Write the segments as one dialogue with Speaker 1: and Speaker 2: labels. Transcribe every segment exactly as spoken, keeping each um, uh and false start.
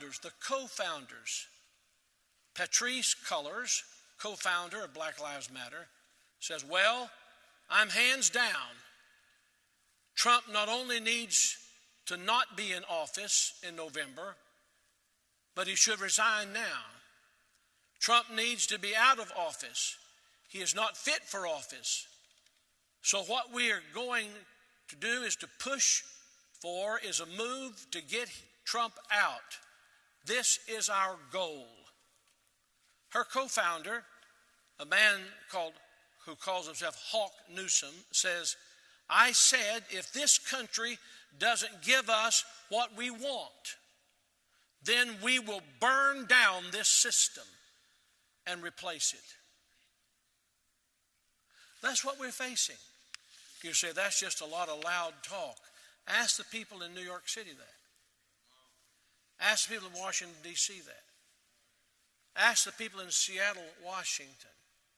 Speaker 1: founders, the co-founders. Patrisse Cullors, co-founder of Black Lives Matter, says, well, I'm hands down. Trump not only needs to not be in office in November, but he should resign now. Trump needs to be out of office. He is not fit for office. So what we are going to do is to push for is a move to get Trump out. This is our goal. Her co-founder, a man called who calls himself Hawk Newsom, says, I said if this country doesn't give us what we want, then we will burn down this system and replace it. That's what we're facing. You say, that's just a lot of loud talk. Ask the people in New York City that. Ask the people in Washington, D C that. Ask the people in Seattle, Washington.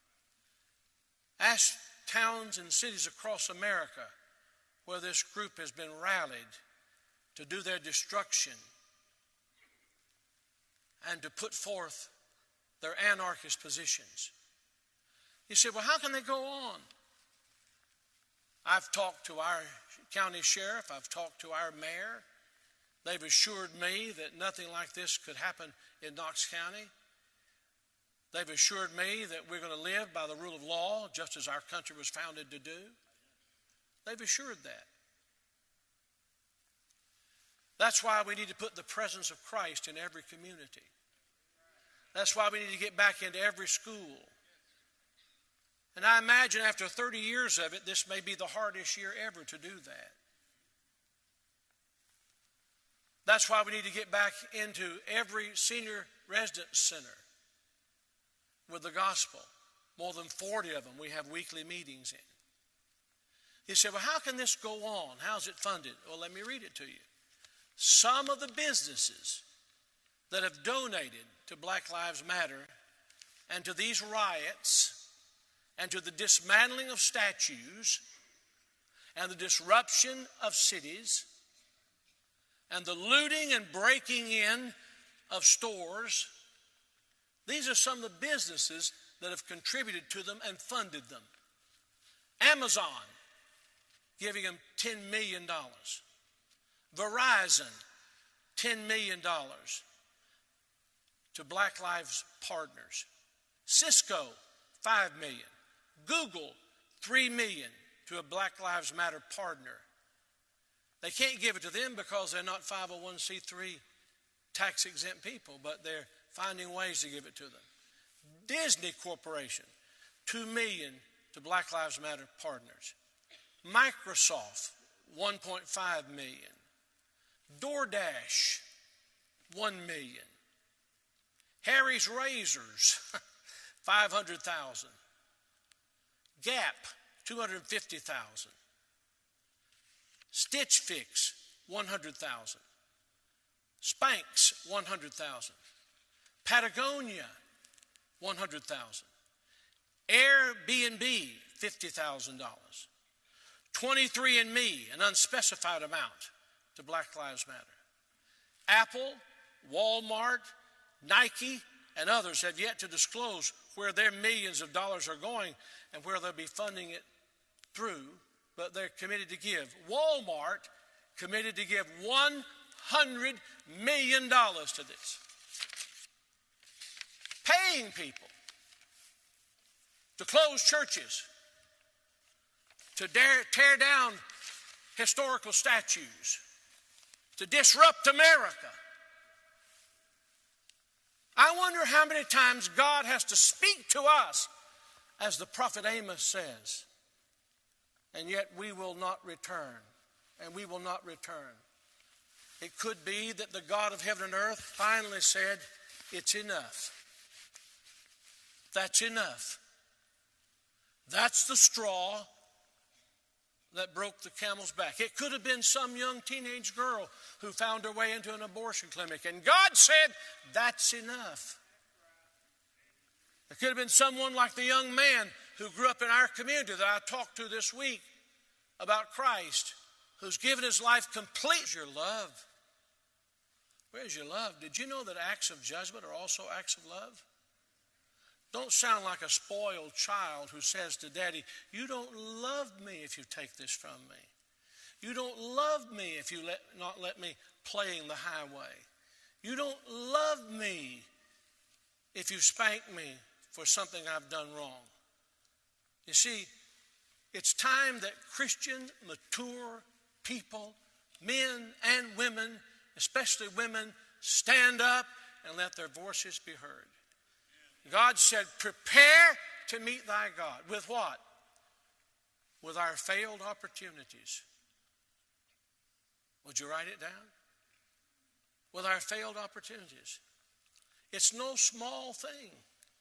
Speaker 1: Ask towns and cities across America where this group has been rallied to do their destruction and to put forth their anarchist positions. You say, well, how can they go on? I've talked to our county sheriff. I've talked to our mayor. They've assured me that nothing like this could happen in Knox County. They've assured me that we're going to live by the rule of law, just as our country was founded to do. They've assured that. That's why we need to put the presence of Christ in every community. That's why we need to get back into every school. And I imagine after thirty years of it, this may be the hardest year ever to do that. That's why we need to get back into every senior residence center with the gospel. More than forty of them we have weekly meetings in. You say, well, how can this go on? How's it funded? Well, let me read it to you. Some of the businesses that have donated to Black Lives Matter and to these riots and to the dismantling of statues and the disruption of cities and the looting and breaking in of stores, these are some of the businesses that have contributed to them and funded them. Amazon, giving them ten million dollars. Verizon, ten million dollars to Black Lives Partners. Cisco, five million dollars. Google, three million dollars to a Black Lives Matter partner. They can't give it to them because they're not five oh one c three tax-exempt people, but they're finding ways to give it to them. Disney Corporation, two million dollars to Black Lives Matter partners. Microsoft, one point five million dollars. DoorDash, one million dollars. Harry's Razors, five hundred thousand dollars. Gap, two hundred fifty thousand dollars. Stitch Fix, one hundred thousand dollars. Spanx, one hundred thousand dollars. Patagonia, one hundred thousand dollars. Airbnb, fifty thousand dollars. twenty-three and me, an unspecified amount to Black Lives Matter. Apple, Walmart, Nike, and others have yet to disclose where their millions of dollars are going and where they'll be funding it through, but they're committed to give. Walmart committed to give one hundred million dollars to this. Paying people to close churches, to dare, tear down historical statues, to disrupt America. I wonder how many times God has to speak to us, as the prophet Amos says, and yet we will not return, and we will not return. It could be that the God of heaven and earth finally said, it's enough. That's enough. That's the straw that broke the camel's back. It could have been some young teenage girl who found her way into an abortion clinic, and God said, that's enough. It could have been someone like the young man who grew up in our community that I talked to this week about Christ, who's given his life complete your love. Where's your love? Did you know that acts of judgment are also acts of love? Don't sound like a spoiled child who says to daddy, you don't love me if you take this from me. You don't love me if you let not let me play in the highway. You don't love me if you spank me for something I've done wrong. You see, it's time that Christian, mature people, men and women, especially women, stand up and let their voices be heard. God said, prepare to meet thy God. With what? With our failed opportunities. Would you write it down? With our failed opportunities. It's no small thing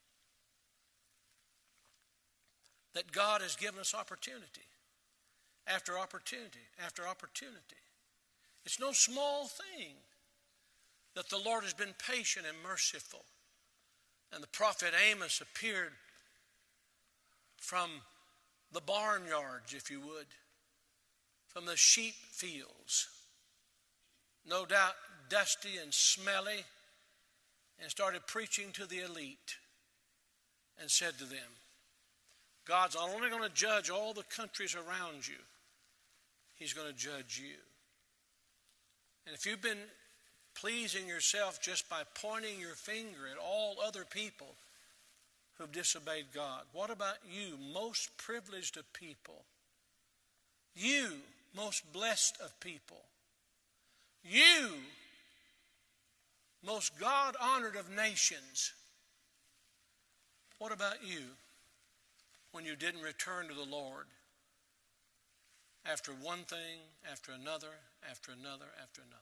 Speaker 1: that God has given us opportunity after opportunity after opportunity. It's no small thing that the Lord has been patient and merciful. And the prophet Amos appeared from the barnyards, if you would, from the sheep fields, no doubt dusty and smelly, and started preaching to the elite and said to them, God's not only going to judge all the countries around you, he's going to judge you. And if you've been pleasing yourself just by pointing your finger at all other people who've disobeyed God, what about you, most privileged of people? You, most blessed of people. You, most God-honored of nations. What about you when you didn't return to the Lord after one thing, after another, after another, after another?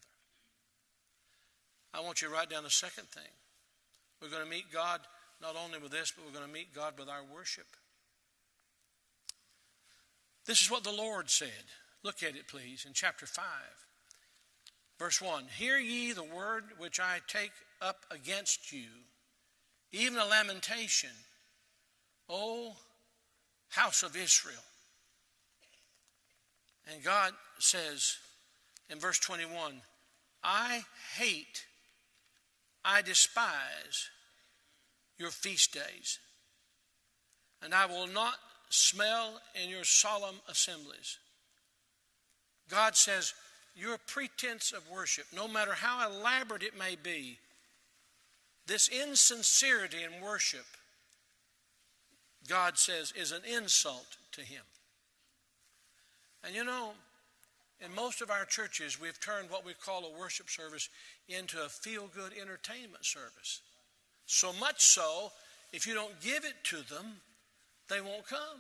Speaker 1: I want you to write down the second thing. We're going to meet God not only with this, but we're going to meet God with our worship. This is what the Lord said. Look at it, please, in chapter five. Verse one, hear ye the word which I take up against you, even a lamentation, O house of Israel. And God says in verse twenty-one, I hate, I despise your feast days, and I will not smell in your solemn assemblies. God says, your pretense of worship, no matter how elaborate it may be, this insincerity in worship, God says, is an insult to him. And you know, in most of our churches, we've turned what we call a worship service into a feel-good entertainment service. So much so, if you don't give it to them, they won't come.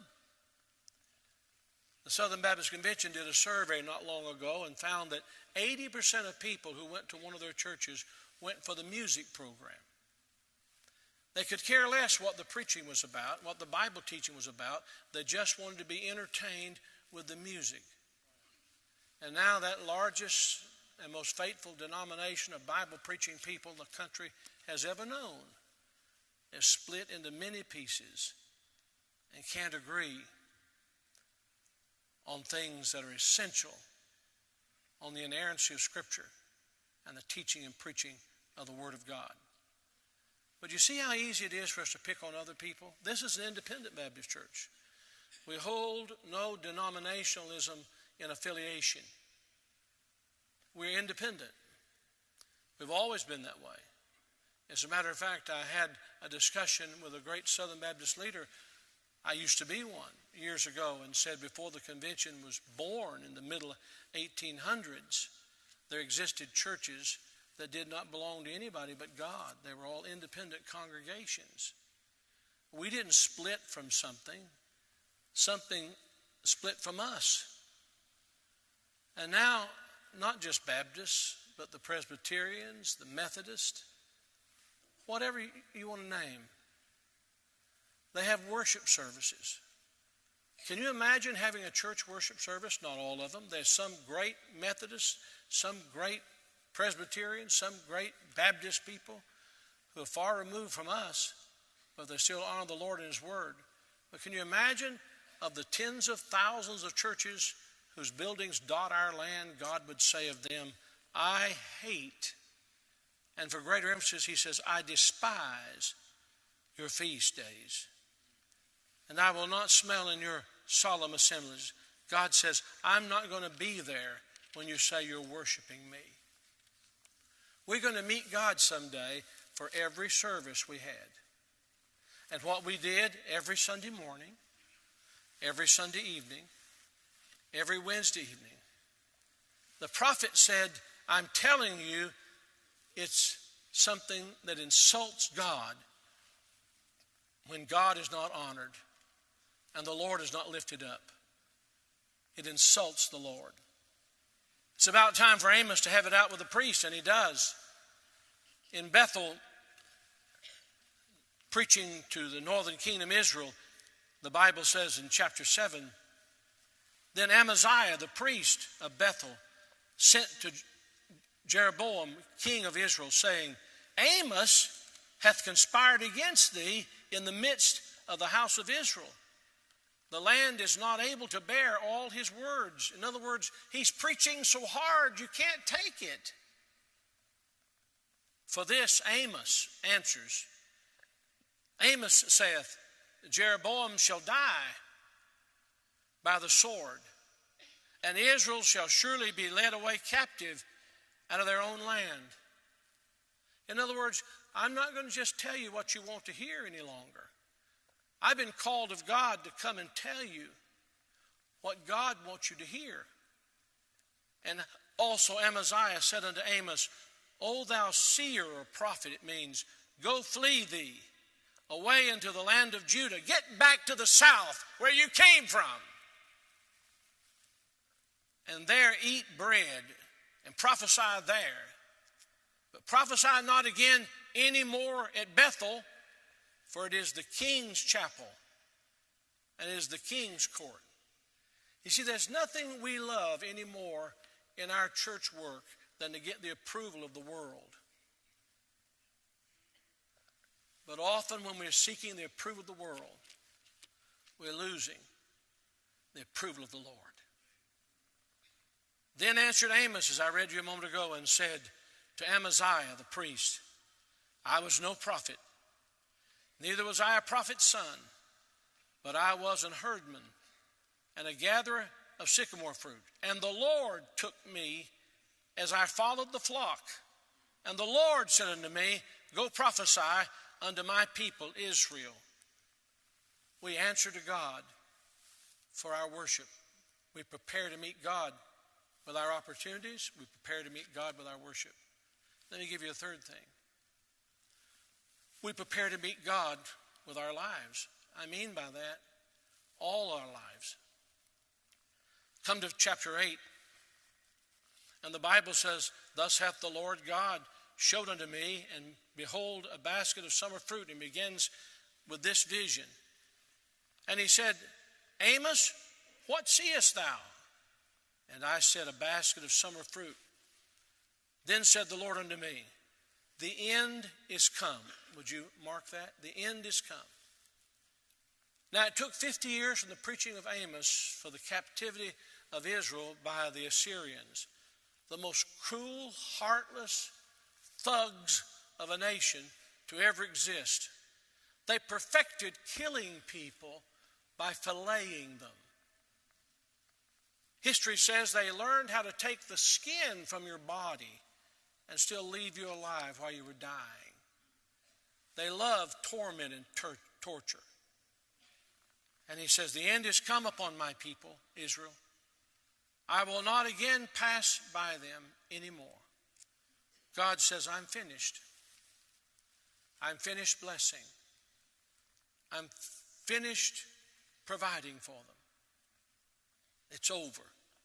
Speaker 1: The Southern Baptist Convention did a survey not long ago and found that eighty percent of people who went to one of their churches went for the music program. They could care less what the preaching was about, what the Bible teaching was about. They just wanted to be entertained with the music. And now that largest and most faithful denomination of Bible preaching people the country has ever known is split into many pieces and can't agree on things that are essential on the inerrancy of Scripture and the teaching and preaching of the Word of God. But you see how easy it is for us to pick on other people? This is an independent Baptist church. We hold no denominationalism in affiliation. We're independent. We've always been that way. As a matter of fact, I had a discussion with a great Southern Baptist leader. I used to be one years ago, and said before the convention was born in the middle eighteen hundreds, there existed churches that did not belong to anybody but God. They were all independent congregations. We didn't split from something. Something split from us. And now, not just Baptists, but the Presbyterians, the Methodists, whatever you want to name, they have worship services. Can you imagine having a church worship service? Not all of them. There's some great Methodists, some great Presbyterians, some great Baptist people who are far removed from us, but they still honor the Lord and His Word. But can you imagine of the tens of thousands of churches whose buildings dot our land, God would say of them, I hate, And for greater emphasis, he says, I despise your feast days, and I will not smell in your solemn assemblies. God says, I'm not going to be there when you say you're worshiping me. We're going to meet God someday for every service we had. And what we did every Sunday morning, every Sunday evening, every Wednesday evening. The prophet said, I'm telling you, it's something that insults God when God is not honored and the Lord is not lifted up. It insults the Lord. It's about time for Amos to have it out with the priest, and he does. In Bethel, preaching to the northern kingdom Israel, the Bible says in chapter seven, then Amaziah, the priest of Bethel, sent to Jeroboam, king of Israel, saying, Amos hath conspired against thee in the midst of the house of Israel. The land is not able to bear all his words. In other words, he's preaching so hard you can't take it. For this Amos answers, Amos saith, Jeroboam shall die by the sword, and Israel shall surely be led away captive out of their own land. In other words, I'm not going to just tell you what you want to hear any longer. I've been called of God to come and tell you what God wants you to hear. And also Amaziah said unto Amos, O thou seer or prophet, it means, go flee thee away into the land of Judah. Get back to the south where you came from. And there eat bread and prophesy there. But prophesy not again anymore at Bethel, for it is the king's chapel and it is the king's court. You see, there's nothing we love anymore in our church work than to get the approval of the world. But often when we're seeking the approval of the world, we're losing the approval of the Lord. Then answered Amos, as I read you a moment ago, and said to Amaziah the priest, I was no prophet, neither was I a prophet's son, but I was an herdman and a gatherer of sycamore fruit. And the Lord took me as I followed the flock. And the Lord said unto me, go prophesy unto my people Israel. We answer to God for our worship. We prepare to meet God with our opportunities. We prepare to meet God with our worship. Let me give you a third thing. We prepare to meet God with our lives. I mean by that, all our lives. Come to chapter eight. And the Bible says, thus hath the Lord God showed unto me, and behold, a basket of summer fruit. And begins with this vision. And he said, Amos, what seest thou? And I said, a basket of summer fruit. Then said the Lord unto me, the end is come. Would you mark that? The end is come. Now it took fifty years from the preaching of Amos for the captivity of Israel by the Assyrians, the most cruel, heartless thugs of a nation to ever exist. They perfected killing people by filleting them. History says they learned how to take the skin from your body and still leave you alive while you were dying. They loved torment and ter- torture. And he says, the end is come upon my people, Israel. I will not again pass by them anymore. God says, I'm finished. I'm finished blessing. I'm finished providing for them. It's over.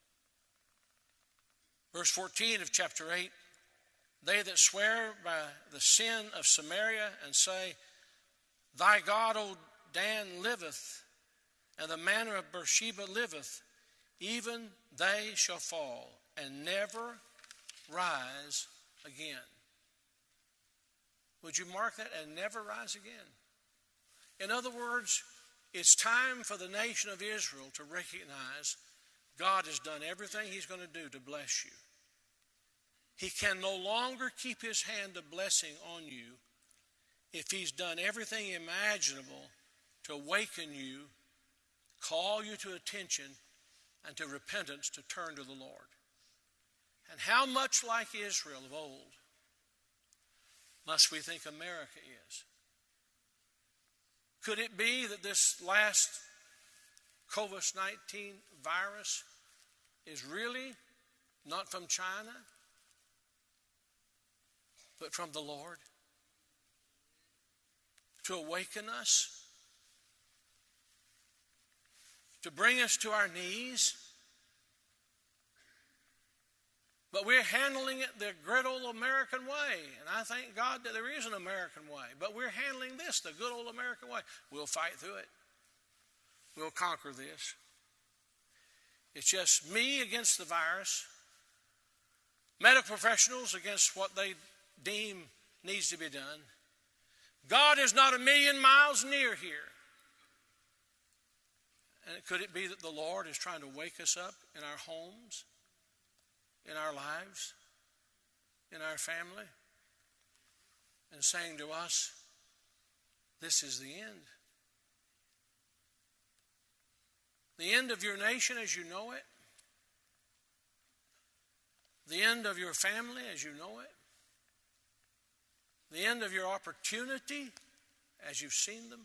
Speaker 1: Verse fourteen of chapter eight, they that swear by the sin of Samaria and say, thy God, O Dan, liveth, and the manner of Beersheba liveth, even they shall fall and never rise again. Would you mark that? And never rise again. In other words, it's time for the nation of Israel to recognize God has done everything he's going to do to bless you. He can no longer keep his hand of blessing on you if he's done everything imaginable to awaken you, call you to attention and to repentance, to turn to the Lord. And how much like Israel of old must we think America is? Could it be that this last COVID nineteen virus is really not from China, but from the Lord? To awaken us, to bring us to our knees. But we're handling it the good old American way. And I thank God that there is an American way. But we're handling this the good old American way. We'll fight through it. We'll conquer this. It's just me against the virus, medical professionals against what they deem needs to be done. God is not a million miles near here. And could it be that the Lord is trying to wake us up in our homes, in our lives, in our family, and saying to us, this is the end. The end of your nation as you know it. The end of your family as you know it. The end of your opportunity as you've seen them.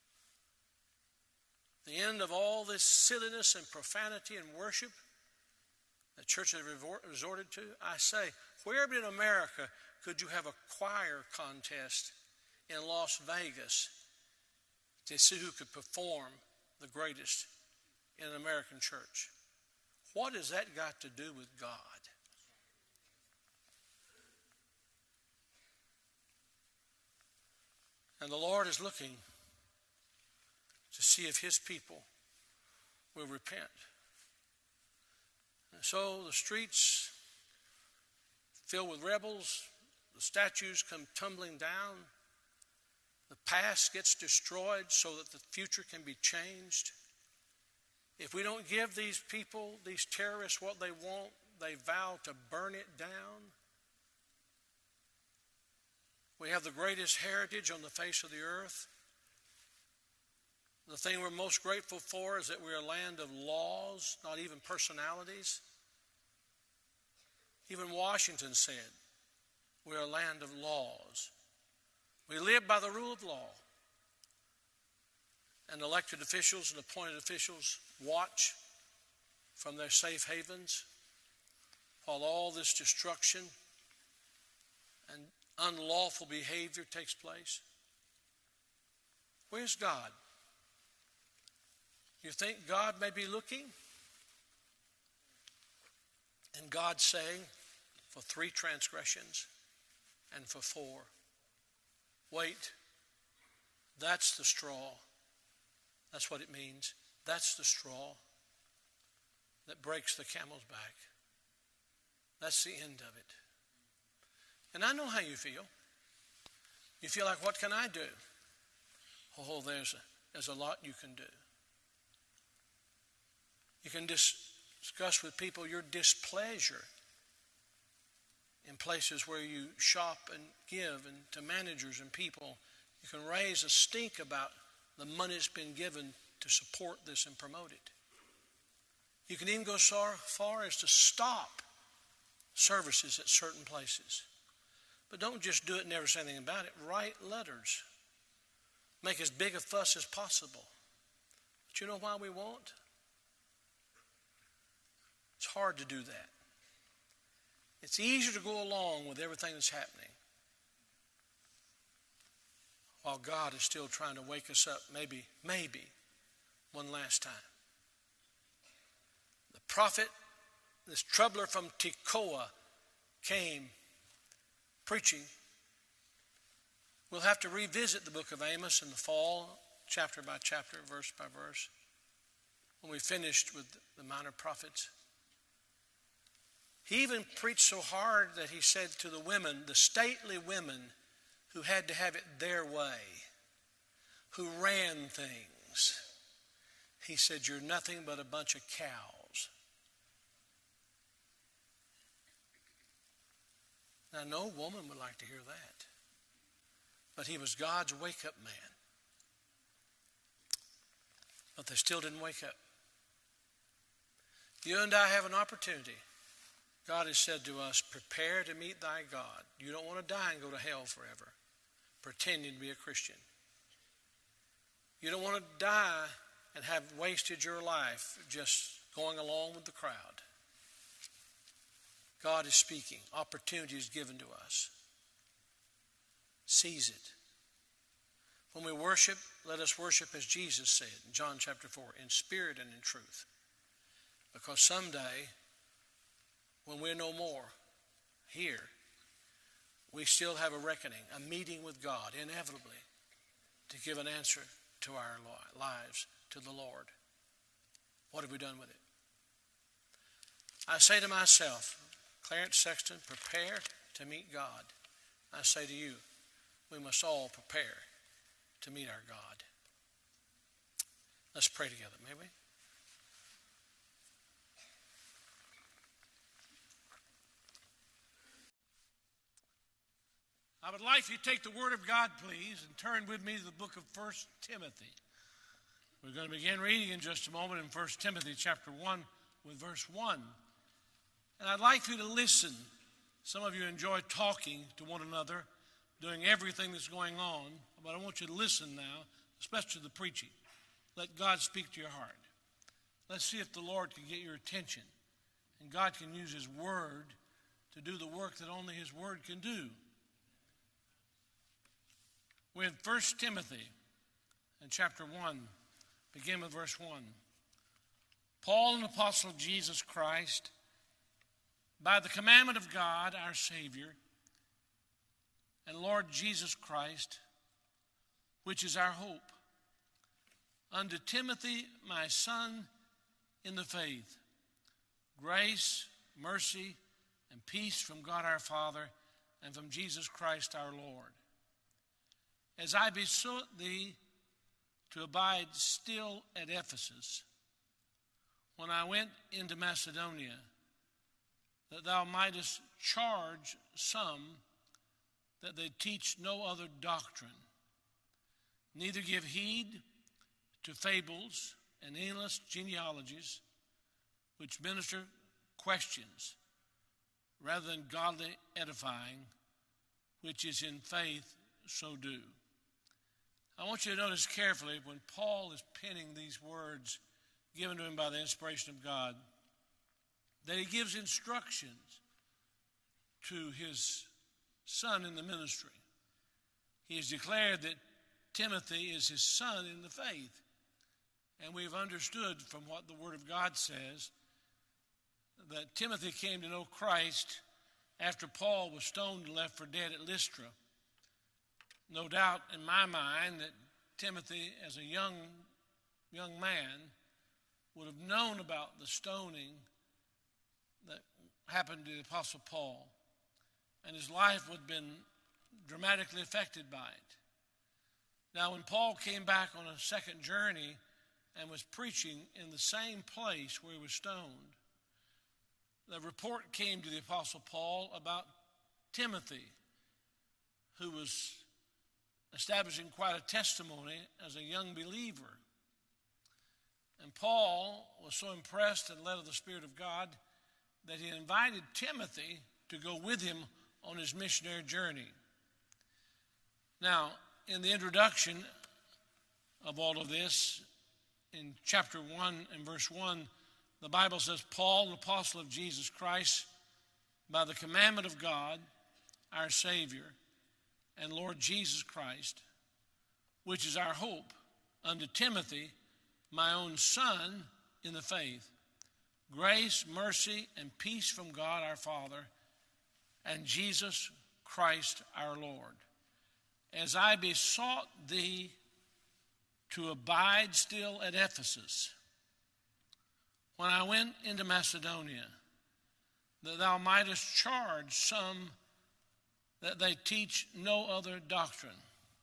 Speaker 1: The end of all this silliness and profanity and worship that churches have resorted to. I say, where in America could you have a choir contest in Las Vegas to see who could perform the greatest in an American church? What has that got to do with God? And the Lord is looking to see if his people will repent. And so the streets filled with rebels, the statues come tumbling down, the past gets destroyed so that the future can be changed. If we don't give these people, these terrorists, what they want, they vow to burn it down. We have the greatest heritage on the face of the earth. The thing we're most grateful for is that we're a land of laws, not even personalities. Even Washington said, we're a land of laws. We live by the rule of law. And elected officials and appointed officials watch from their safe havens while all this destruction and unlawful behavior takes place. Where's God? You think God may be looking? And God's saying, for three transgressions and for four. Wait, that's the straw. That's what it means. That's the straw that breaks the camel's back. That's the end of it. And I know how you feel. You feel like, what can I do? Oh, there's a, there's a lot you can do. You can dis- discuss with people your displeasure in places where you shop and give, and to managers and people. You can raise a stink about the money that's been given to support this and promote it. You can even go so far as to stop services at certain places. But don't just do it and never say anything about it. Write letters. Make as big a fuss as possible. But you know why we won't? It's hard to do that. It's easier to go along with everything that's happening while God is still trying to wake us up, maybe, maybe, one last time. The prophet, this troubler from Tekoa, came preaching. We'll have to revisit the book of Amos in the fall, chapter by chapter, verse by verse, when we finished with the minor prophets. He even preached so hard that he said to the women, the stately women who had to have it their way, who ran things, he said, you're nothing but a bunch of cows. Now, no woman would like to hear that. But he was God's wake-up man. But they still didn't wake up. You and I have an opportunity. God has said to us, prepare to meet thy God. You don't want to die and go to hell forever, pretending to be a Christian. You don't want to die and have wasted your life just going along with the crowd. God is speaking. Opportunity is given to us. Seize it. When we worship, let us worship as Jesus said in John chapter four, in spirit and in truth. Because someday, when we're no more here, we still have a reckoning, a meeting with God, inevitably, to give an answer to our lives, to the Lord. What have we done with it? I say to myself, Clarence Sexton, prepare to meet God. I say to you, we must all prepare to meet our God. Let's pray together, may we? I would like you to take the Word of God, please, and turn with me to the book of First Timothy. We're going to begin reading in just a moment in First Timothy chapter one with verse one. And I'd like you to listen. Some of you enjoy talking to one another, doing everything that's going on, but I want you to listen now, especially to the preaching. Let God speak to your heart. Let's see if the Lord can get your attention, and God can use His Word to do the work that only His Word can do. We're in First Timothy in chapter one, begin with verse one. Paul, an apostle of Jesus Christ, by the commandment of God, our Savior, and Lord Jesus Christ, which is our hope, unto Timothy, my son, in the faith, grace, mercy, and peace from God our Father and from Jesus Christ our Lord. As I besought thee to abide still at Ephesus, when I went into Macedonia, that thou mightest charge some that they teach no other doctrine, neither give heed to fables and endless genealogies, which minister questions rather than godly edifying, which is in faith, so do. I want you to notice carefully when Paul is penning these words given to him by the inspiration of God, that he gives instructions to his son in the ministry. He has declared that Timothy is his son in the faith. And we've understood from what the Word of God says that Timothy came to know Christ after Paul was stoned and left for dead at Lystra. No doubt in my mind that Timothy, as a young, young man, would have known about the stoning that happened to the Apostle Paul, and his life would have been dramatically affected by it. Now, when Paul came back on a second journey and was preaching in the same place where he was stoned, the report came to the Apostle Paul about Timothy, who was establishing quite a testimony as a young believer. And Paul was so impressed and led of the Spirit of God that he invited Timothy to go with him on his missionary journey. Now, in the introduction of all of this, in chapter one and verse one, the Bible says, Paul, an apostle of Jesus Christ, by the commandment of God, our Savior, and Lord Jesus Christ, which is our hope, unto Timothy, my own son in the faith, grace, mercy, and peace from God our Father and Jesus Christ our Lord. As I besought thee to abide still at Ephesus, when I went into Macedonia, that thou mightest charge some that they teach no other doctrine.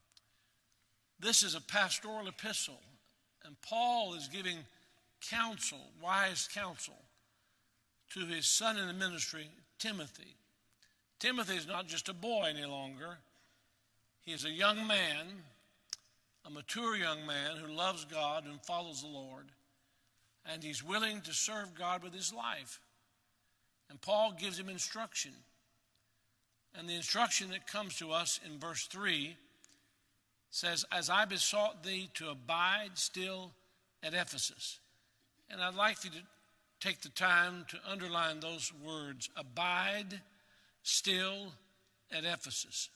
Speaker 1: This is a pastoral epistle, and Paul is giving counsel, wise counsel, to his son in the ministry, Timothy. Timothy is not just a boy any longer. He is a young man, a mature young man who loves God and follows the Lord, and he's willing to serve God with his life. And Paul gives him instruction. And the instruction that comes to us in verse three says, "As I besought thee to abide still at Ephesus." And I'd like you to take the time to underline those words, abide still at Ephesus.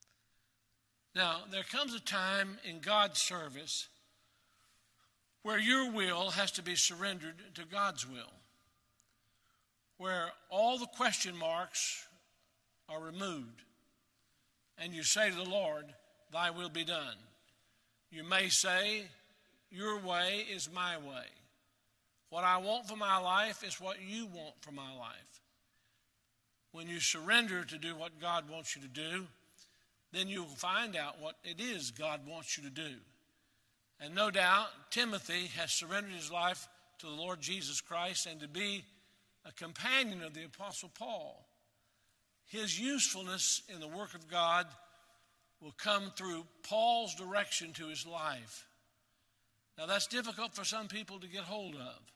Speaker 1: Now, there comes a time in God's service where your will has to be surrendered to God's will, where all the question marks are removed, and you say to the Lord, "Thy will be done." You may say, "Your way is my way. What I want for my life is what you want for my life." When you surrender to do what God wants you to do, then you'll find out what it is God wants you to do. And no doubt, Timothy has surrendered his life to the Lord Jesus Christ and to be a companion of the Apostle Paul. His usefulness in the work of God will come through Paul's direction to his life. Now, that's difficult for some people to get hold of.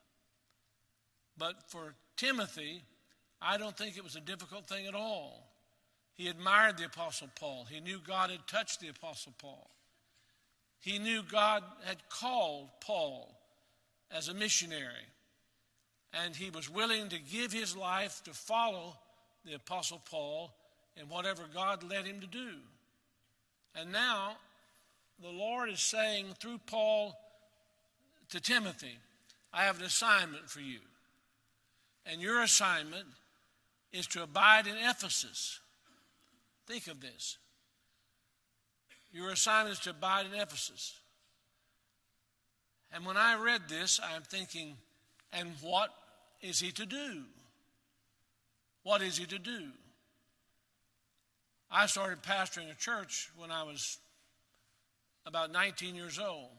Speaker 1: But for Timothy, I don't think it was a difficult thing at all. He admired the Apostle Paul. He knew God had touched the Apostle Paul. He knew God had called Paul as a missionary. And he was willing to give his life to follow the Apostle Paul in whatever God led him to do. And now, the Lord is saying through Paul to Timothy, "I have an assignment for you. And your assignment is to abide in Ephesus." Think of this. Your assignment is to abide in Ephesus. And when I read this, I'm thinking, and what is he to do? What is he to do? I started pastoring a church when I was about nineteen years old.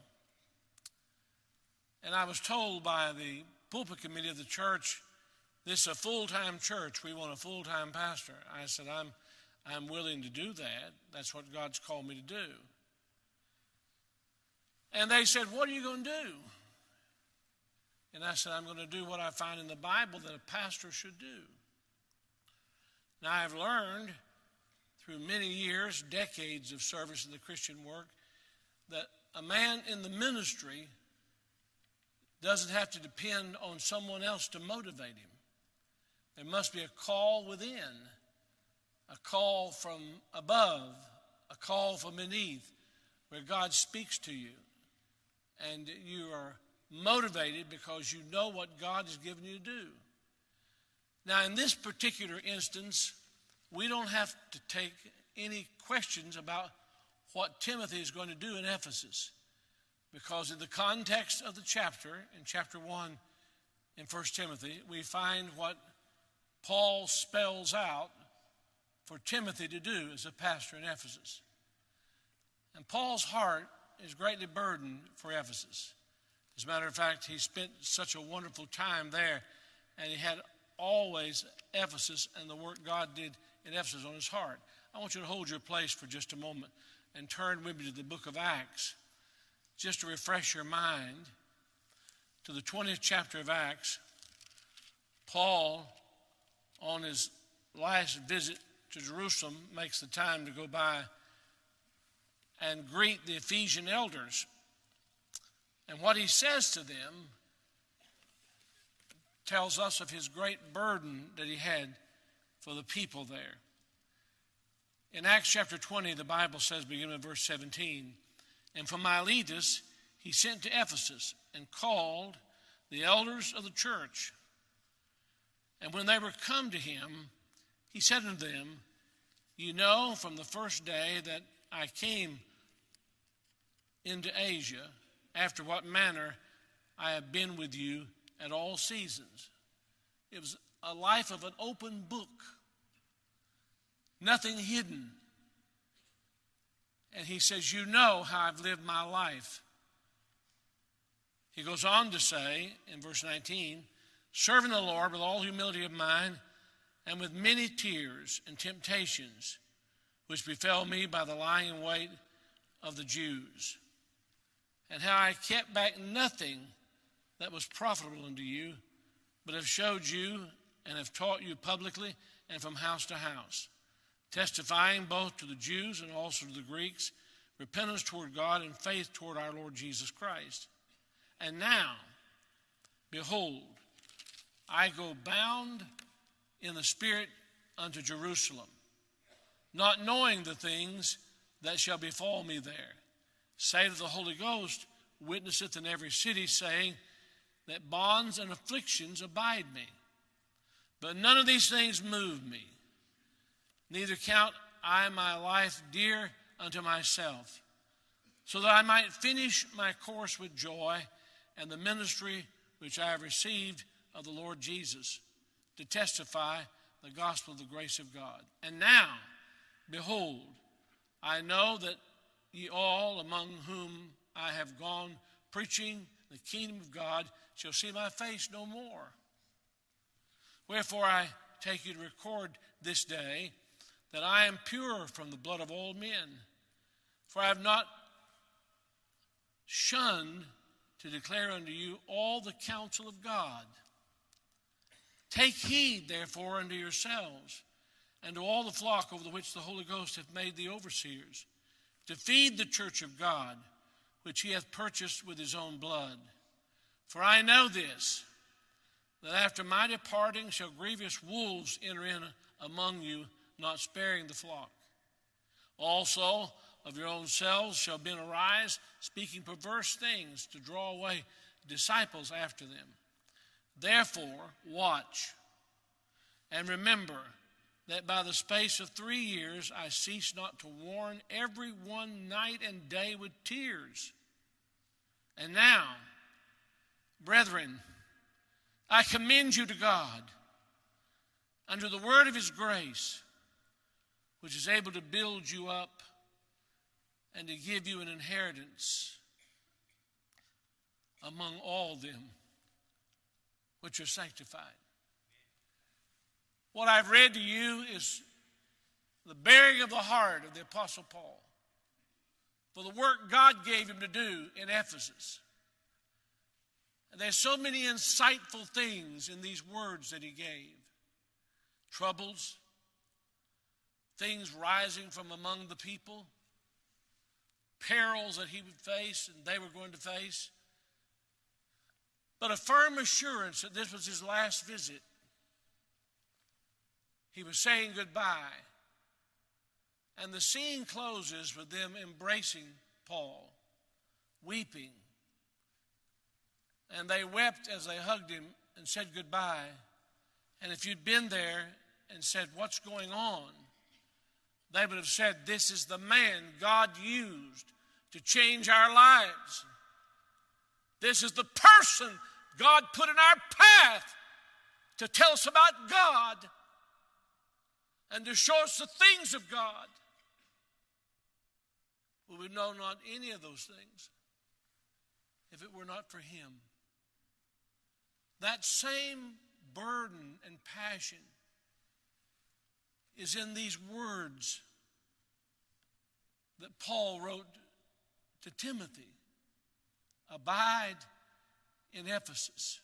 Speaker 1: And I was told by the pulpit committee of the church, "This is a full-time church. We want a full-time pastor." I said, I'm, I'm willing to do that. That's what God's called me to do. And they said, "What are you going to do?" And I said, "I'm going to do what I find in the Bible that a pastor should do." Now, I've learned through many years, decades of service in the Christian work, that a man in the ministry doesn't have to depend on someone else to motivate him. There must be a call within, a call from above, a call from beneath, where God speaks to you. And you are motivated because you know what God has given you to do. Now, in this particular instance, we don't have to take any questions about what Timothy is going to do in Ephesus, because in the context of the chapter, in chapter one in First Timothy, we find what Paul spells out for Timothy to do as a pastor in Ephesus. And Paul's heart is greatly burdened for Ephesus. As a matter of fact, he spent such a wonderful time there, and he had always Ephesus and the work God did in Ephesus on his heart. I want you to hold your place for just a moment and turn with me to the book of Acts, just to refresh your mind, to the twentieth chapter of Acts. Paul, on his last visit to Jerusalem, makes the time to go by and greet the Ephesian elders. And what he says to them tells us of his great burden that he had for the people there. In Acts chapter twenty, the Bible says, beginning at verse seventeen, "And from Miletus he sent to Ephesus and called the elders of the church. And when they were come to him, he said unto them, You know from the first day that I came into Asia, after what manner I have been with you at all seasons." It was a life of an open book, nothing hidden. And he says, "You know how I've lived my life." He goes on to say in verse nineteen, "Serving the Lord with all humility of mind and with many tears and temptations, which befell me by the lying in wait of the Jews, and how I kept back nothing that was profitable unto you, but have showed you and have taught you publicly and from house to house, testifying both to the Jews and also to the Greeks, repentance toward God and faith toward our Lord Jesus Christ. And now, behold, I go bound in the Spirit unto Jerusalem, not knowing the things that shall befall me there, save that the Holy Ghost witnesseth in every city, saying that bonds and afflictions abide me. But none of these things move me, neither count I my life dear unto myself, so that I might finish my course with joy and the ministry which I have received of the Lord Jesus, to testify the gospel of the grace of God. And now, behold, I know that ye all among whom I have gone preaching the kingdom of God shall see my face no more. Wherefore I take you to record this day that I am pure from the blood of all men. For I have not shunned to declare unto you all the counsel of God. Take heed, therefore, unto yourselves, and to all the flock over which the Holy Ghost hath made thee overseers, to feed the church of God, which he hath purchased with his own blood. For I know this, that after my departing shall grievous wolves enter in among you, not sparing the flock. Also of your own selves shall men arise, speaking perverse things, to draw away disciples after them. Therefore watch, and remember that by the space of three years I cease not to warn every one night and day with tears. And now, brethren, I commend you to God under the word of his grace, which is able to build you up and to give you an inheritance among all them which are sanctified. What I've read to you is the bearing of the heart of the Apostle Paul for the work God gave him to do in Ephesus. And there's so many insightful things in these words that he gave. Troubles, things rising from among the people, perils that he would face and they were going to face, but a firm assurance that this was his last visit. He was saying goodbye, and the scene closes with them embracing Paul, weeping, and they wept as they hugged him and said goodbye. And if you'd been there and said, "What's going on?" they would have said, "This is the man God used to change our lives. This is the person God put in our path to tell us about God and to show us the things of God." We would know not any of those things if it were not for him. That same burden and passion is in these words that Paul wrote to Timothy. Abide in Ephesus.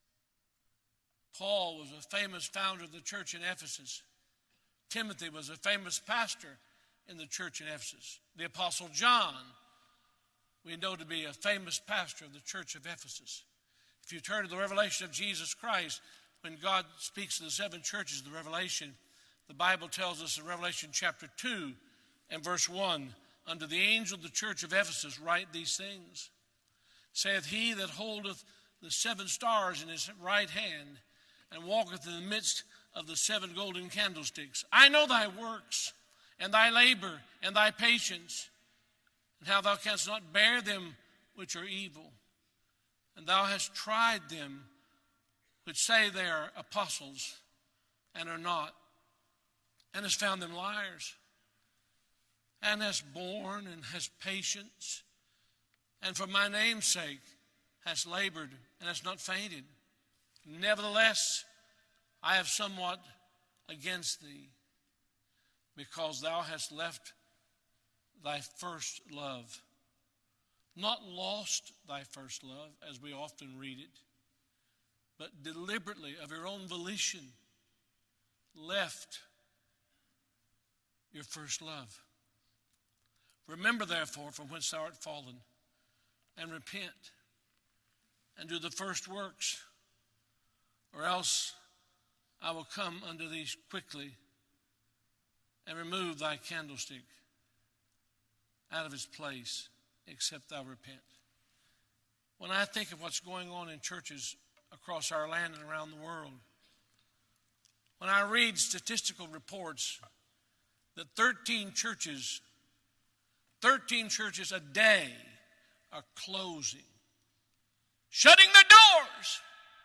Speaker 1: Paul was a famous founder of the church in Ephesus. Timothy was a famous pastor in the church in Ephesus. The Apostle John, we know to be a famous pastor of the church of Ephesus. If you turn to the revelation of Jesus Christ, when God speaks to the seven churches of the Revelation, the Bible tells us in Revelation chapter two and verse one, "Unto the angel of the church of Ephesus write these things. Saith he that holdeth the seven stars in his right hand, and walketh in the midst of the seven golden candlesticks. I know thy works, and thy labor, and thy patience, and how thou canst not bear them which are evil. And thou hast tried them which say they are apostles, and are not, and hast found them liars, and hast borne, and hast patience, and for my name's sake hast labored, and hast not fainted. Nevertheless, I have somewhat against thee, because thou hast left thy first love. Not lost thy first love, as we often read it, but deliberately, of your own volition, left your first love. Remember, therefore, from whence thou art fallen, and repent, and do the first works, or else I will come unto thee quickly, and remove thy candlestick out of its place, except thou repent. When I think of what's going on in churches across our land and around the world, when I read statistical reports that thirteen churches, thirteen churches a day are closing, shutting their doors,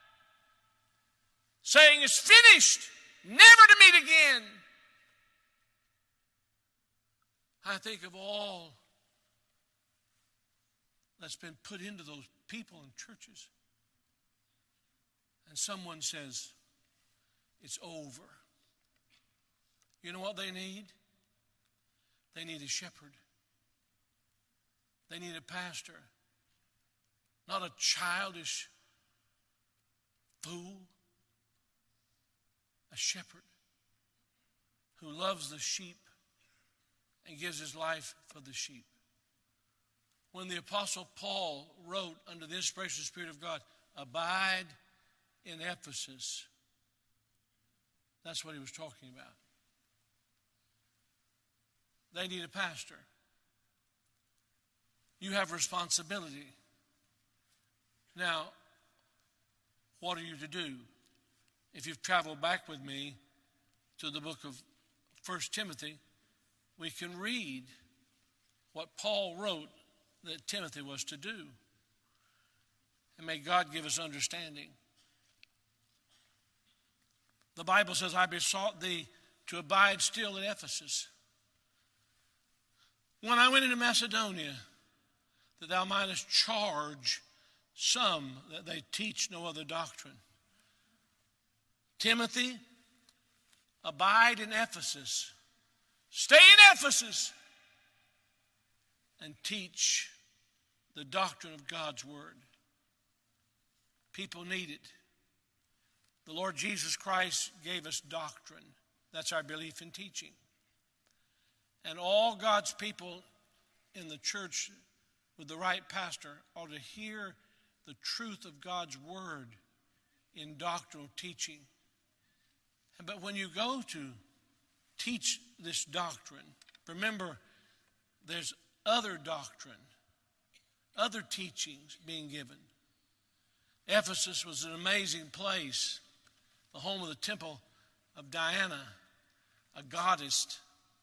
Speaker 1: saying it's finished, never to meet again. I think of all that's been put into those people in churches. And someone says, it's over. You know what they need? They need a shepherd. They need a pastor. Not a childish fool. A shepherd who loves the sheep and gives his life for the sheep. When the Apostle Paul wrote under the inspiration of the Spirit of God, abide in Ephesus, that's what he was talking about. They need a pastor. You have responsibility. Now, what are you to do? If you've traveled back with me to the book of First Timothy, we can read what Paul wrote that Timothy was to do. And may God give us understanding. The Bible says, I besought thee to abide still in Ephesus, when I went into Macedonia, that thou mightest charge some that they teach no other doctrine. Timothy, abide in Ephesus. Stay in Ephesus and teach the doctrine of God's word. People need it. The Lord Jesus Christ gave us doctrine. That's our belief in teaching. And all God's people in the church with the right pastor ought to hear the truth of God's word in doctrinal teaching. But when you go to teach this doctrine, remember there's other doctrine, other teachings being given. Ephesus was an amazing place, the home of the temple of Diana, a goddess.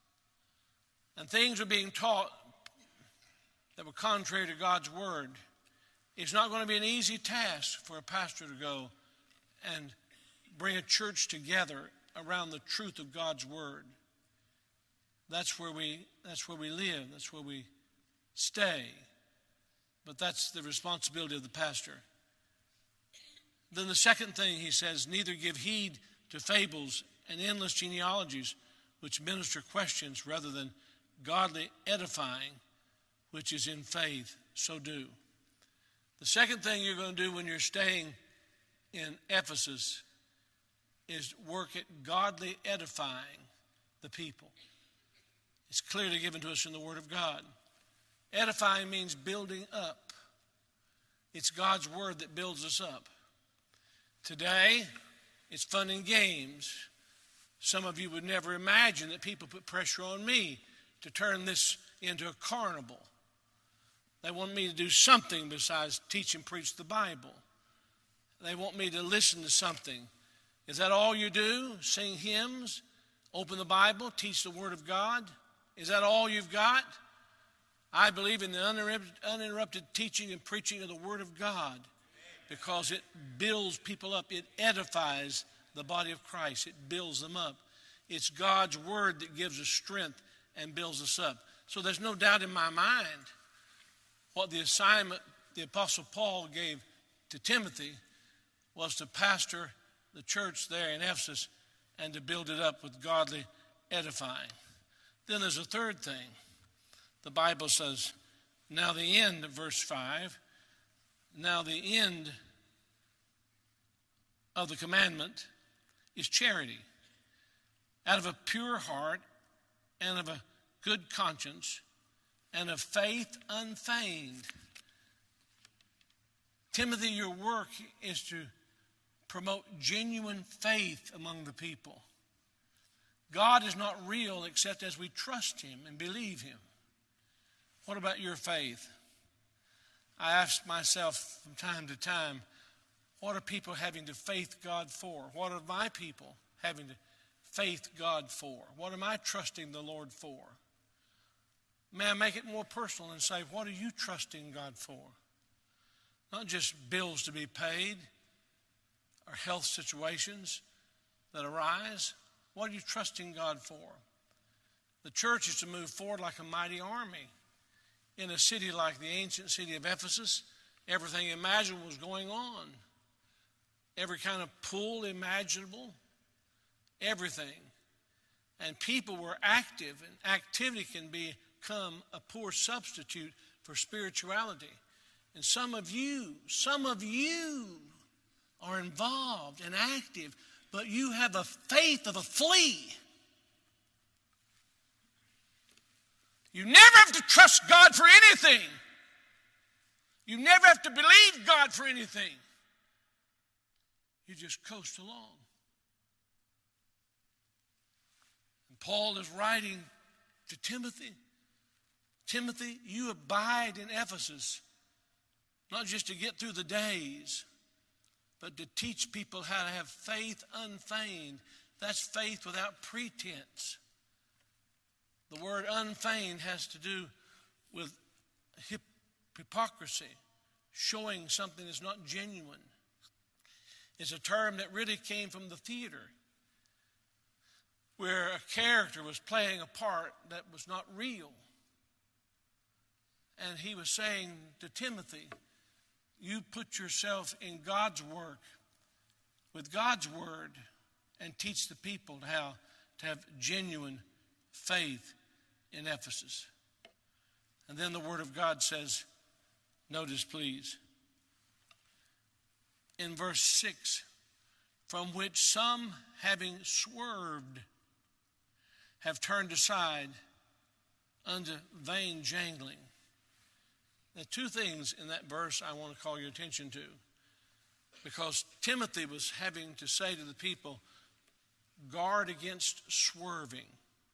Speaker 1: And things were being taught that were contrary to God's word. It's not going to be an easy task for a pastor to go and bring a church together around the truth of God's word. That's where we that's where we live, that's where we stay. But that's the responsibility of the pastor. Then the second thing he says, neither give heed to fables and endless genealogies which minister questions rather than godly edifying, which is in faith, so do. The second thing you're going to do when you're staying in Ephesus is work at godly edifying the people. It's clearly given to us in the Word of God. Edifying means building up. It's God's Word that builds us up. Today, it's fun and games. Some of you would never imagine that people put pressure on me to turn this into a carnival. They want me to do something besides teach and preach the Bible. They want me to listen to something. Is that all you do? Sing hymns, open the Bible, teach the Word of God? Is that all you've got? I believe in the uninterrupted, uninterrupted teaching and preaching of the Word of God because it builds people up. It edifies the body of Christ. It builds them up. It's God's Word that gives us strength and builds us up. So there's no doubt in my mind what the assignment the Apostle Paul gave to Timothy was to pastor the church there in Ephesus and to build it up with godly edifying. Then there's a third thing. The Bible says, now the end of verse five, now the end of the commandment is charity. Out of a pure heart and of a good conscience and of faith unfeigned. Timothy, your work is to promote genuine faith among the people. God is not real except as we trust him and believe him. What about your faith? I ask myself from time to time, what are people having to faith God for? What are my people having to faith God for? What am I trusting the Lord for? May I make it more personal and say, what are you trusting God for? Not just bills to be paid or health situations that arise. What are you trusting God for? The church is to move forward like a mighty army. In a city like the ancient city of Ephesus, everything imaginable was going on. Every kind of pull imaginable, everything. And people were active, and activity can become a poor substitute for spirituality. And some of you, some of you are involved and active, but you have a faith of a flea. You never have to trust God for anything. You never have to believe God for anything. You just coast along. And Paul is writing to Timothy. Timothy, you abide in Ephesus, not just to get through the days, but to teach people how to have faith unfeigned. That's faith without pretense. The word unfeigned has to do with hip- hypocrisy, showing something that's not genuine. It's a term that really came from the theater, where a character was playing a part that was not real. And he was saying to Timothy, you put yourself in God's work, with God's word, and teach the people how to have genuine faith in Ephesus. And then the word of God says, notice please, in verse six, from which some, having swerved, have turned aside unto vain jangling. Now, two things in that verse I want to call your attention to, because Timothy was having to say to the people, guard against swerving.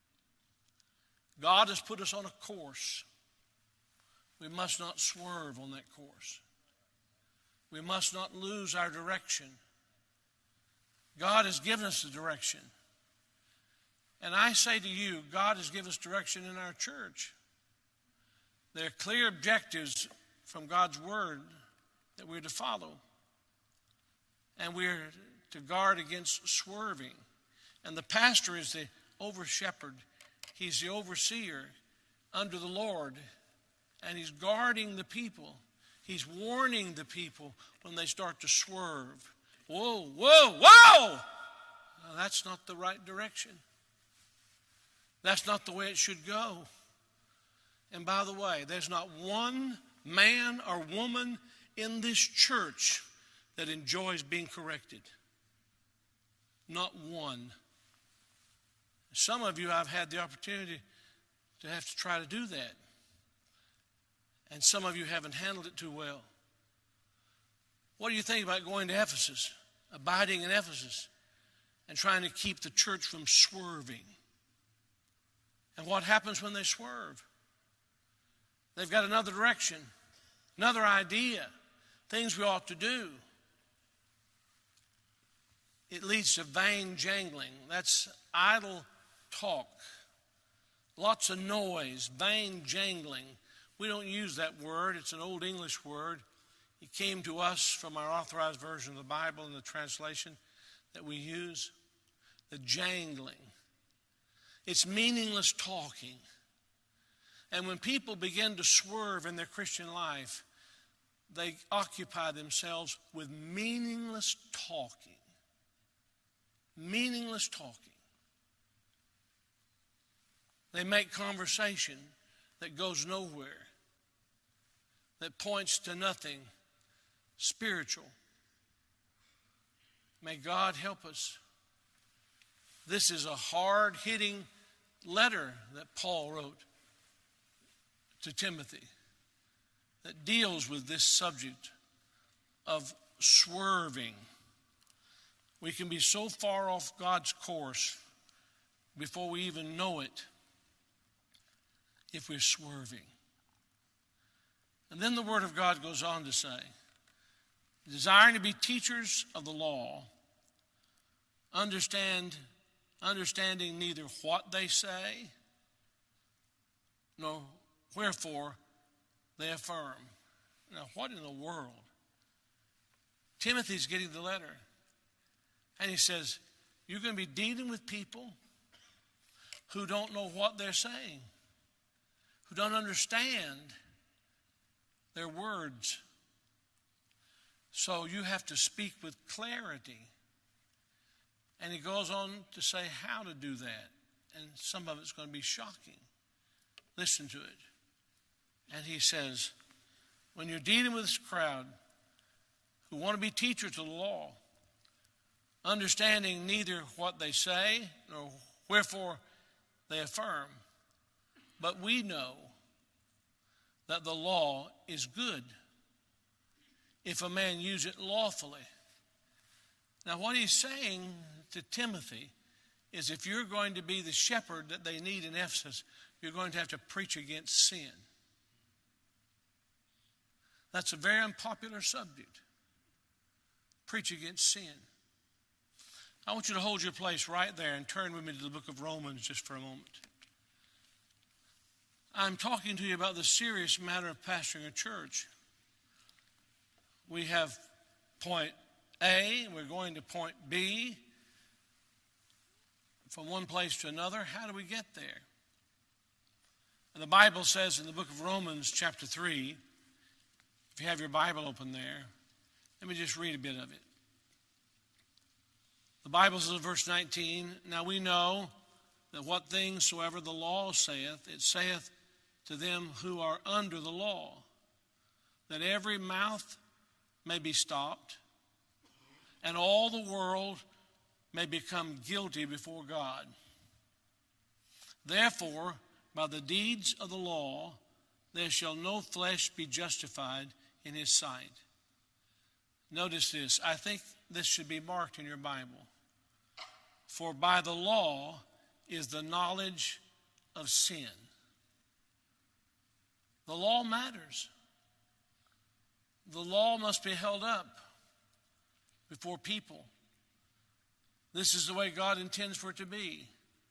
Speaker 1: God has put us on a course. We must not swerve on that course. We must not lose our direction. God has given us the direction. And I say to you, God has given us direction in our church. There are clear objectives from God's word that we're to follow. And we're to guard against swerving. And the pastor is the over-shepherd. He's the overseer under the Lord. And he's guarding the people. He's warning the people when they start to swerve. Whoa, whoa, whoa! Now, that's not the right direction. That's not the way it should go. And by the way, there's not one man or woman in this church that enjoys being corrected. Not one. Some of you, I've had the opportunity to have to try to do that. And some of you haven't handled it too well. What do you think about going to Ephesus, abiding in Ephesus, and trying to keep the church from swerving? And what happens when they swerve? They've got another direction, another idea, things we ought to do. It leads to vain jangling. That's idle talk. Lots of noise, vain jangling. We don't use that word. It's an old English word. It came to us from our authorized version of the Bible in the translation that we use. The jangling. It's meaningless talking. And when people begin to swerve in their Christian life, they occupy themselves with meaningless talking. meaningless talking. They make conversation that goes nowhere, that points to nothing spiritual. May God help us. This is a hard-hitting letter that Paul wrote to Timothy that deals with this subject of swerving. We can be so far off God's course before we even know it if we're swerving. And then the Word of God goes on to say, desiring to be teachers of the law, understand, understanding neither what they say, nor wherefore they affirm. Now, what in the world? Timothy's getting the letter. And he says, you're going to be dealing with people who don't know what they're saying, who don't understand their words. So you have to speak with clarity. And he goes on to say how to do that. And some of it's going to be shocking. Listen to it. And he says, when you're dealing with this crowd who want to be teachers of the law, understanding neither what they say nor wherefore they affirm, but we know that the law is good if a man use it lawfully. Now, what he's saying to Timothy is if you're going to be the shepherd that they need in Ephesus, you're going to have to preach against sin. That's a very unpopular subject. Preach against sin. I want you to hold your place right there and turn with me to the book of Romans just for a moment. I'm talking to you about the serious matter of pastoring a church. We have point A, and we're going to point B. From one place to another, how do we get there? And the Bible says in the book of Romans chapter three, if you have your Bible open there, let me just read a bit of it. The Bible says in verse nineteen, now we know that what things soever the law saith, it saith to them who are under the law, that every mouth may be stopped, and all the world may become guilty before God. Therefore, by the deeds of the law, there shall no flesh be justified in his sight. Notice this. I think this should be marked in your Bible. For by the law is the knowledge of sin. The law matters. The law must be held up before people. This is the way God intends for it to be.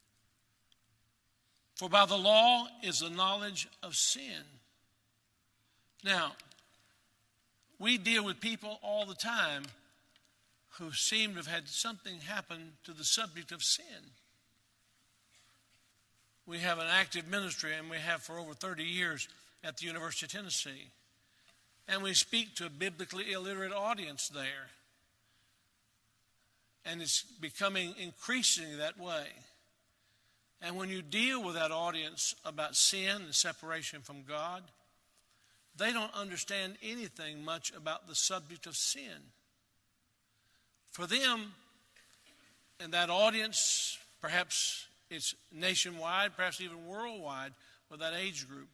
Speaker 1: For by the law is the knowledge of sin. Now, we deal with people all the time who seem to have had something happen to the subject of sin. We have an active ministry, and we have for over thirty years at the University of Tennessee. And we speak to a biblically illiterate audience there. And it's becoming increasingly that way. And when you deal with that audience about sin and separation from God, they don't understand anything much about the subject of sin. For them, and that audience, perhaps it's nationwide, perhaps even worldwide, with that age group,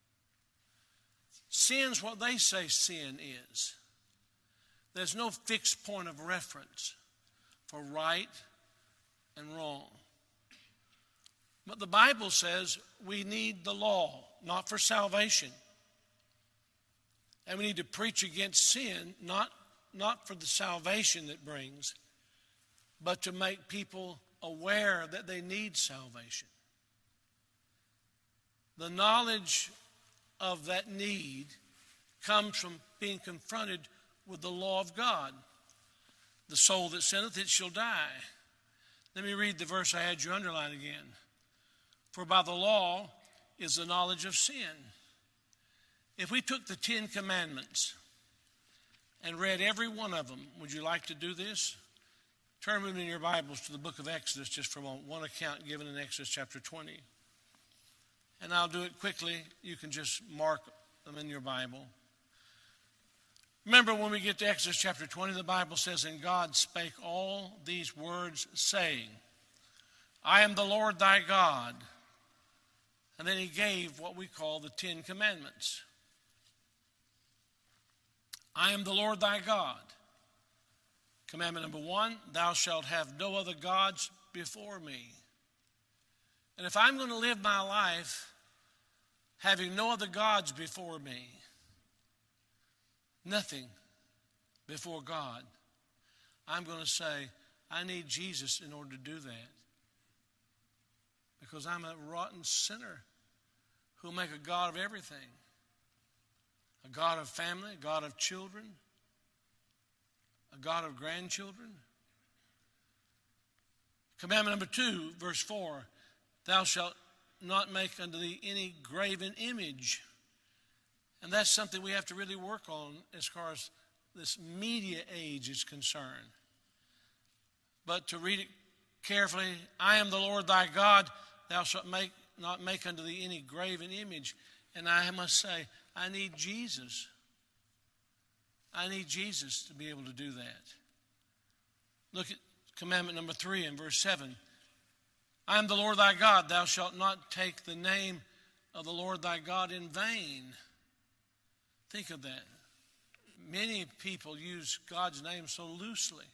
Speaker 1: sin's what they say sin is. There's no fixed point of reference for right and wrong. But the Bible says we need the law, not for salvation. And we need to preach against sin, not, not for the salvation it brings, but to make people aware that they need salvation. The knowledge of that need comes from being confronted with the law of God. The soul that sinneth, it shall die. Let me read the verse I had you underline again. For by the law is the knowledge of sin. If we took the Ten Commandments and read every one of them, would you like to do this? Turn with me in your Bibles to the book of Exodus, just from one account given in Exodus chapter twenty. And I'll do it quickly. You can just mark them in your Bible. Remember, when we get to Exodus chapter twenty, the Bible says, "And God spake all these words, saying, I am the Lord thy God." And then he gave what we call the Ten Commandments. I am the Lord thy God. Commandment number one, thou shalt have no other gods before me. And if I'm going to live my life having no other gods before me, nothing before God, I'm going to say, I need Jesus in order to do that. Because I'm a rotten sinner who'll make a God of everything. A God of family, a God of children, a God of grandchildren. Commandment number two, verse four, thou shalt not make unto thee any graven image. And that's something we have to really work on as far as this media age is concerned. But to read it carefully, I am the Lord thy God, thou shalt make, not make unto thee any graven image. And I must say, I need Jesus. I need Jesus to be able to do that. Look at commandment number three in verse seven. I am the Lord thy God, thou shalt not take the name of the Lord thy God in vain. Think of that. Many people use God's name so loosely.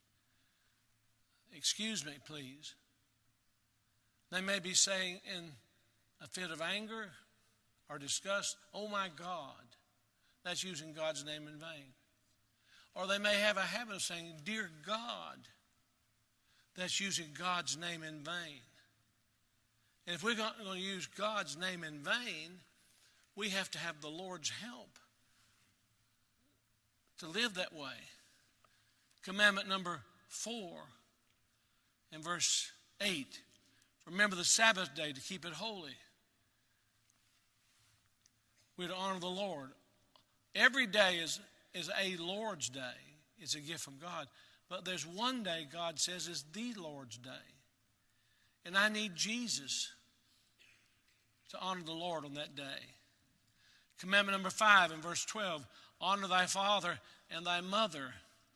Speaker 1: Excuse me, please. They may be saying in a fit of anger or disgust, oh my God. That's using God's name in vain. Or they may have a habit of saying, dear God. That's using God's name in vain. And if we're going to use God's name in vain, we have to have the Lord's help to live that way. Commandment number four in verse eight. Remember the Sabbath day to keep it holy. We're to honor the Lord. Every day is, is a Lord's day. It's a gift from God. But there's one day God says is the Lord's day. And I need Jesus to honor the Lord on that day. Commandment number five in verse twelve. Honor thy father and thy mother.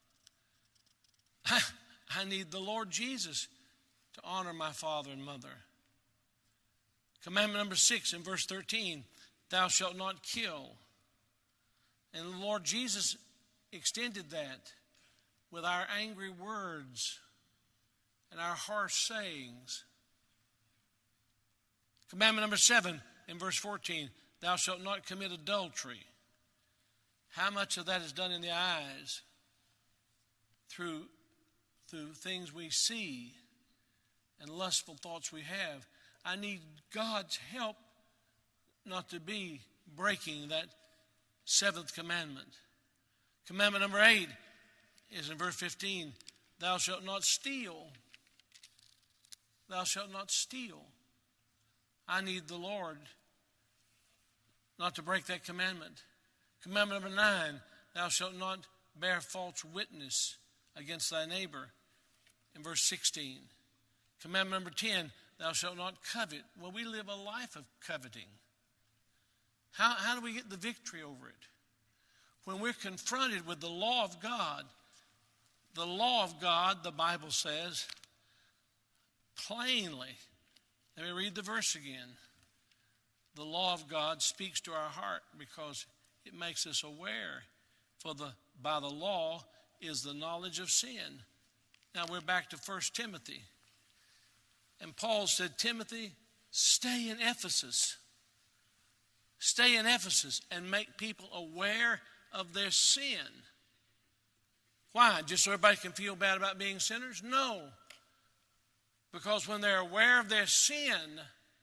Speaker 1: I need the Lord Jesus to honor my father and mother. Commandment number six in verse thirteen. Thou shalt not kill. And the Lord Jesus extended that with our angry words and our harsh sayings. Commandment number seven in verse fourteen, thou shalt not commit adultery. How much of that is done in the eyes through, through things we see and lustful thoughts we have? I need God's help not to be breaking that seventh commandment. Commandment number eight is in verse fifteen. Thou shalt not steal. Thou shalt not steal. I need the Lord not to break that commandment. Commandment number nine. Thou shalt not bear false witness against thy neighbor. In verse sixteen. Commandment number ten. Thou shalt not covet. Well, we live a life of coveting. How, how do we get the victory over it? When we're confronted with the law of God, the law of God, the Bible says, plainly, let me read the verse again. The law of God speaks to our heart because it makes us aware. For the by the law is the knowledge of sin. Now we're back to First Timothy. And Paul said, Timothy, stay in Ephesus. Stay in Ephesus and make people aware of their sin. Why? Just so everybody can feel bad about being sinners? No. Because when they're aware of their sin,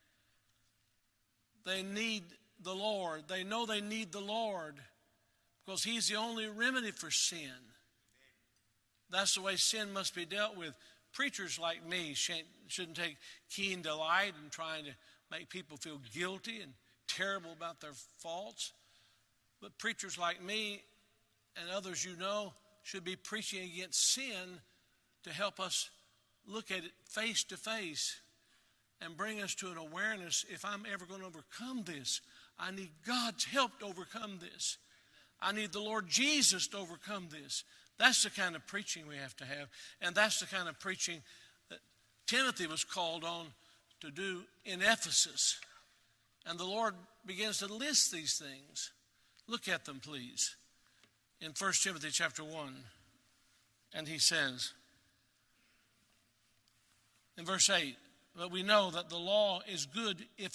Speaker 1: they need the Lord. They know they need the Lord because He's the only remedy for sin. That's the way sin must be dealt with. Preachers like me shouldn't take keen delight in trying to make people feel guilty and terrible about their faults. But preachers like me and others you know should be preaching against sin to help us look at it face to face and bring us to an awareness, if I'm ever going to overcome this, I need God's help to overcome this. I need the Lord Jesus to overcome this. That's the kind of preaching we have to have. And that's the kind of preaching that Timothy was called on to do in Ephesus. And the Lord begins to list these things. Look at them, please. In First Timothy chapter one. And he says, in verse eight, but we know that the law is good if